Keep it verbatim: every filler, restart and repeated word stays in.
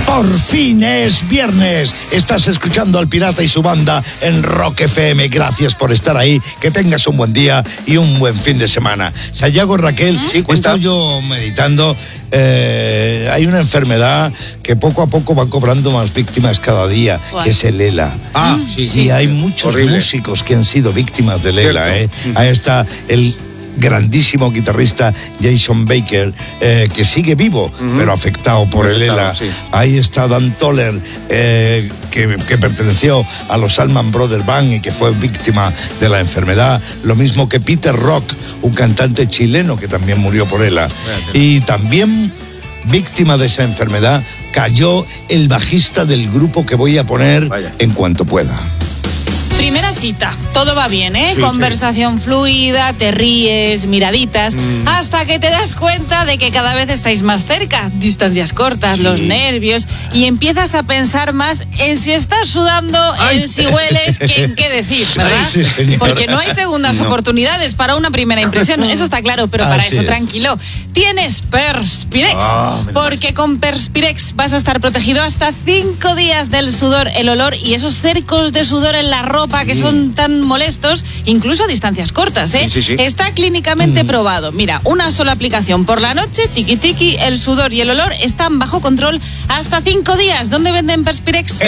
Por fin es viernes. Estás escuchando al Pirata y su banda en Rock F M. Gracias por estar ahí. Que tengas un buen día y un buen fin de semana. Sayago, Raquel, ¿Sí? he estado yo meditando. Eh, hay una enfermedad que poco a poco va cobrando más víctimas cada día, ¿Cuál? que es el ELA. Ah, sí, sí, hay muchos horrible. músicos que han sido víctimas del Cierto. ELA. ¿eh? Ahí está el grandísimo guitarrista Jason Baker, eh, que sigue vivo, uh-huh. pero afectado por Muy el afectado, ELA. sí. Ahí está Dan Toller, eh, que, que perteneció a los Allman Brothers Band y que fue víctima de la enfermedad. Lo mismo que Peter Rock, un cantante chileno que también murió por ELA. Fíjate. Y también víctima de esa enfermedad cayó el bajista del grupo que voy a poner Vaya. en cuanto pueda. Primera cita, todo va bien, ¿eh? Sí, Conversación fluida, te ríes, miraditas, Mm. hasta que te das cuenta de que cada vez estáis más cerca, distancias cortas, Sí. los nervios, y empiezas a pensar más en si estás sudando, Ay. en si hueles, que en qué decir, ¿verdad? Ay, sí, señora. Porque no hay segundas No. oportunidades para una primera impresión, eso está claro, pero para Así eso es. tranquilo. Tienes Perspirex, Ah, menos porque con Perspirex vas a estar protegido hasta cinco días del sudor, el olor y esos cercos de sudor en la ropa que son tan molestos, incluso a distancias cortas, ¿eh? Sí, sí, sí. Está clínicamente probado. Mira, una sola aplicación por la noche, tiqui tiqui, el sudor y el olor están bajo control hasta cinco días. ¿Dónde venden Perspirex?